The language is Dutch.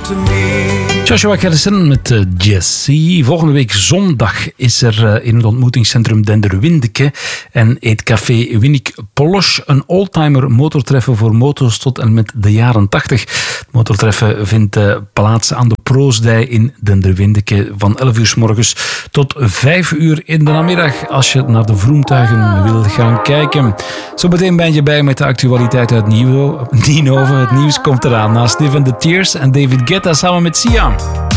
Joshua Gerritsen met Jessie. Volgende week zondag is er in het ontmoetingscentrum Denderwindeke en eetcafé Winnik Polosch een oldtimer motortreffen voor moto's tot en met de jaren 80. Het motortreffen vindt plaats aan de Proosdij in Denderwindeke van 11 uur 's morgens tot 5 uur in de namiddag als je naar de voertuigen wil gaan kijken. Zometeen ben je bij met de actualiteit uit Ninove. Het nieuws komt eraan na Sniff and the Tears en David Guetta samen met Sia.